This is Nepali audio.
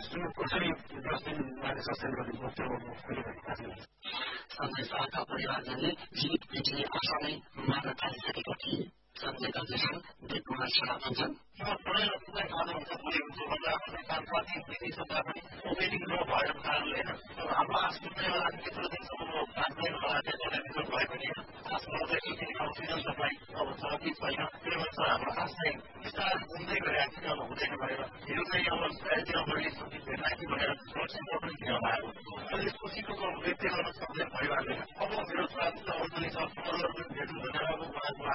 सुनको चाहिँ 10 दिन माने सस्टेन गरेको त्यो कुराहरू सञ्जय शाहका परिवारजनले जीवित भेटिने आशा नै मार्न थालिसकेका थिए। सञ्जय दाजुसँग देवकुमार शाह भन्छन् हाम्रो आस्पत्रीमा त्यत्रो दिनसम्म पाँचदैन होला त्यत्रो भए पनि अक्सिजन सप्लाई अब छ कि छैन त्यो अनुसार हाम्रो आश चाहिँ बिस्तारै घुम्दै गइरहेको थियो अब हुँदैन भनेर यो चाहिँ अब सायद भेट्ला कि भनेर सुरक्षित पनि थियो भएको अहिले खुसीको व्यक्ति गर्न सक्दैन परिवारले अब मेरो छोरा पनि छ अरू पनि छ अरूहरू पनि भेट्नु भनेर अब